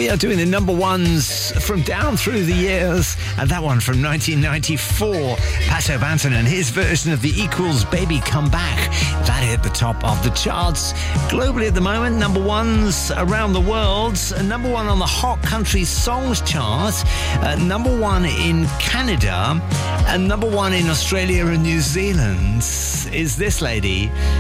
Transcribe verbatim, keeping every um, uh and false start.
We are doing the number ones from down through the years, and that one from nineteen ninety-four. Pato Banton and his version of the Equals Baby Come Back. That hit the top of the charts. Globally at the moment, number ones around the world. Number one on the Hot Country Songs chart. Uh, number one in Canada. And number one in Australia and New Zealand is this lady.